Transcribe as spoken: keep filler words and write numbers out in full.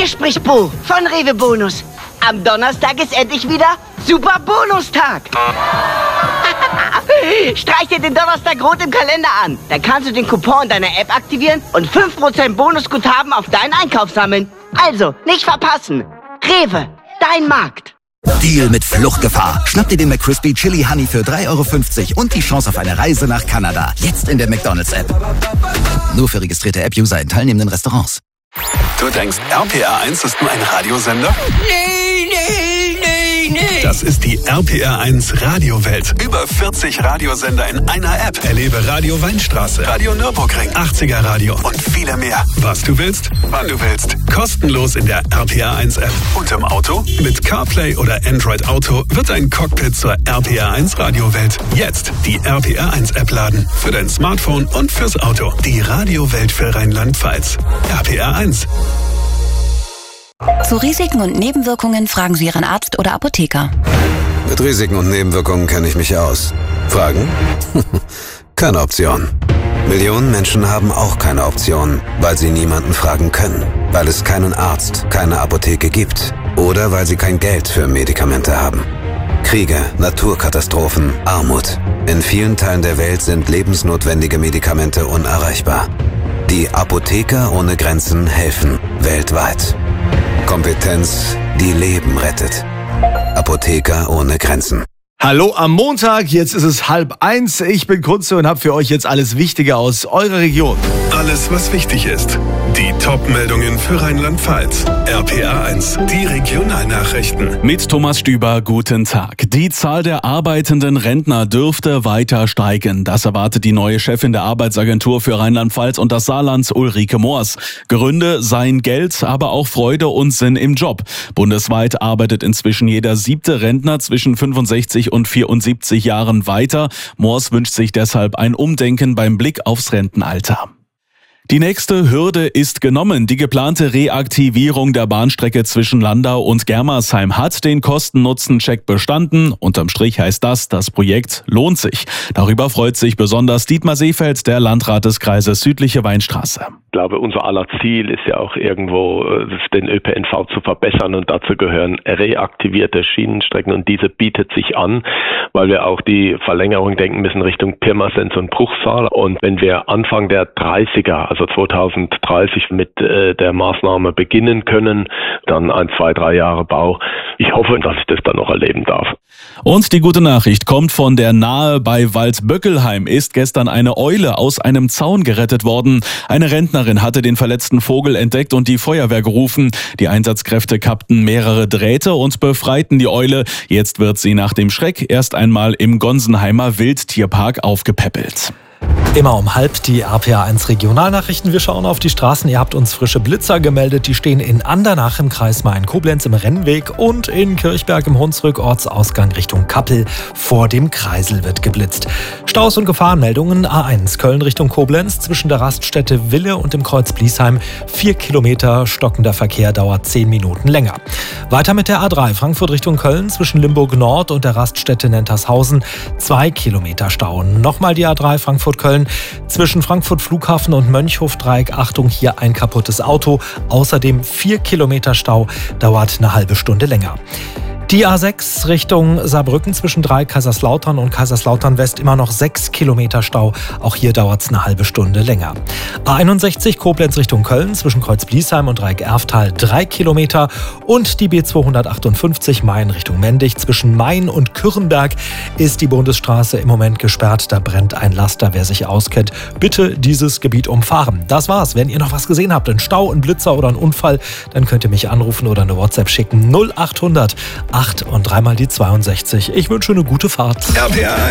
Hier spricht Bo von Rewe Bonus. Am Donnerstag ist endlich wieder Super Bonustag. Streich dir den Donnerstag rot im Kalender an. Dann kannst du den Coupon in deiner App aktivieren und fünf Prozent Bonusguthaben auf deinen Einkauf sammeln. Also, nicht verpassen. Rewe, dein Markt. Deal mit Fluchtgefahr. Schnapp dir den McCrispy Chili Honey für drei Euro fünfzig und die Chance auf eine Reise nach Kanada. Jetzt in der McDonald's-App. Nur für registrierte App-User in teilnehmenden Restaurants. Du denkst, R P R eins ist nur ein Radiosender? Nee, nee, nee, nee. Das ist die R P R eins Radiowelt. Über vierzig Radiosender in einer App. Erlebe Radio Weinstraße, Radio Nürburgring, achtziger Radio und viele mehr. Was du willst, wann du willst. Kostenlos in der R P R eins App. Und im Auto? Mit CarPlay oder Android Auto wird dein Cockpit zur R P R eins Radiowelt. Jetzt die R P R eins App laden. Für dein Smartphone und fürs Auto. Die Radiowelt für Rheinland-Pfalz. R P R eins. Zu Risiken und Nebenwirkungen fragen Sie Ihren Arzt oder Apotheker. Mit Risiken und Nebenwirkungen kenne ich mich aus. Fragen? Keine Option. Millionen Menschen haben auch keine Option, weil sie niemanden fragen können, weil es keinen Arzt, keine Apotheke gibt oder weil sie kein Geld für Medikamente haben. Kriege, Naturkatastrophen, Armut. In vielen Teilen der Welt sind lebensnotwendige Medikamente unerreichbar. Die Apotheker ohne Grenzen helfen weltweit. Kompetenz, die Leben rettet. Apotheker ohne Grenzen. Hallo am Montag, jetzt ist es halb eins. Ich bin Kunze und habe für euch jetzt alles Wichtige aus eurer Region. Alles, was wichtig ist. Die Top-Meldungen für Rheinland-Pfalz. R P R eins, die Regionalnachrichten. Mit Thomas Stüber, guten Tag. Die Zahl der arbeitenden Rentner dürfte weiter steigen. Das erwartet die neue Chefin der Arbeitsagentur für Rheinland-Pfalz und das Saarland, Ulrike Moors. Gründe seien Geld, aber auch Freude und Sinn im Job. Bundesweit arbeitet inzwischen jeder siebte Rentner zwischen fünfundsechzig und vierundsiebzig Jahren weiter. Moors wünscht sich deshalb ein Umdenken beim Blick aufs Rentenalter. Die nächste Hürde ist genommen. Die geplante Reaktivierung der Bahnstrecke zwischen Landau und Germersheim hat den Kosten-Nutzen-Check bestanden. Unterm Strich heißt das, das Projekt lohnt sich. Darüber freut sich besonders Dietmar Seefeld, der Landrat des Kreises Südliche Weinstraße. Ich glaube, unser aller Ziel ist ja auch irgendwo, den Ö P N V zu verbessern und dazu gehören reaktivierte Schienenstrecken und diese bietet sich an, weil wir auch die Verlängerung denken müssen Richtung Pirmasens und Bruchsal und wenn wir Anfang der dreißiger, also zweitausenddreißig mit äh, der Maßnahme beginnen können, dann ein, zwei, drei Jahre Bau. Ich hoffe, dass ich das dann noch erleben darf. Und die gute Nachricht kommt von der Nahe. Bei Waldböckelheim ist gestern eine Eule aus einem Zaun gerettet worden. Eine Rentnerin hatte den verletzten Vogel entdeckt und die Feuerwehr gerufen. Die Einsatzkräfte kappten mehrere Drähte und befreiten die Eule. Jetzt wird sie nach dem Schreck erst einmal im Gonsenheimer Wildtierpark aufgepäppelt. Immer um halb die R P R eins Regionalnachrichten. Wir schauen auf die Straßen. Ihr habt uns frische Blitzer gemeldet. Die stehen in Andernach im Kreis Main-Koblenz im Rennweg und in Kirchberg im Hunsrück, Ortsausgang Richtung Kappel. Vor dem Kreisel wird geblitzt. Staus und Gefahrenmeldungen. A eins Köln Richtung Koblenz zwischen der Raststätte Wille und dem Kreuz Bliesheim. Vier Kilometer stockender Verkehr dauert zehn Minuten länger. Weiter mit der A drei Frankfurt Richtung Köln zwischen Limburg Nord und der Raststätte Nentershausen. Zwei Kilometer Stau. Nochmal die A drei Frankfurt-Köln zwischen Frankfurt Flughafen und Mönchhof-Dreieck. Achtung, hier ein kaputtes Auto. Außerdem vier Kilometer Stau, dauert eine halbe Stunde länger. Die A sechs Richtung Saarbrücken zwischen drei Kaiserslautern und Kaiserslautern West immer noch sechs Kilometer Stau. Auch hier dauert es eine halbe Stunde länger. A einundsechzig Koblenz Richtung Köln zwischen Kreuz Bliesheim und Dreieck-Erftal drei Kilometer. Und die B zweihundertachtundfünfzig Main Richtung Mendig zwischen Main und Kürrenberg ist die Bundesstraße im Moment gesperrt. Da brennt ein Laster. Wer sich auskennt, bitte dieses Gebiet umfahren. Das war's. Wenn ihr noch was gesehen habt, einen Stau, einen Blitzer oder einen Unfall, dann könnt ihr mich anrufen oder eine WhatsApp schicken. null achthundert acht und dreimal die zweiundsechzig. Ich wünsche eine gute Fahrt. R P R